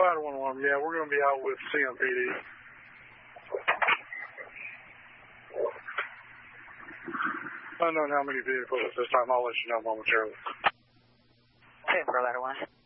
511, yeah, we're going to be out with CMPD. Unknown how many vehicles at this time. I'll let you know momentarily. Okay, for ladder 1.